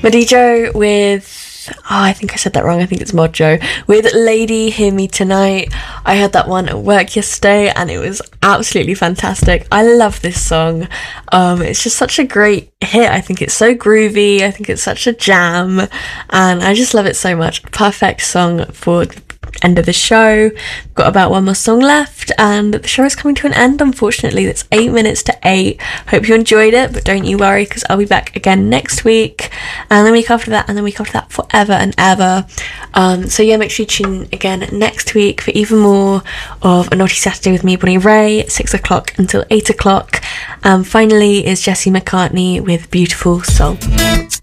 Madijo with, I think I said that wrong. I think it's Mojo with Lady Hear Me Tonight. I heard that one at work yesterday and it was absolutely fantastic. I love this song. It's just such a great hit. I think it's so groovy. I think it's such a jam and I just love it so much. Perfect song for the end of the show. Got about one more song left and the show is coming to an end, unfortunately. It's 8 minutes to 8. Hope you enjoyed it, but don't you worry because I'll be back again next week and the week after that and the week after that forever and ever. So yeah, make sure you tune again next week for even more of A Naughty Saturday with me, Bonnie Ray, 6 o'clock until 8 o'clock. Finally is Jesse McCartney with Beautiful Soul.